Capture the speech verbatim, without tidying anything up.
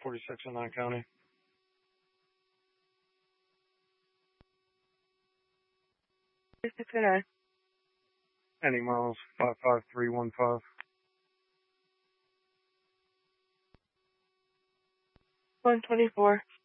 forty-six in nine County. forty-six oh nine. Any miles, five five three one five. one twenty-four.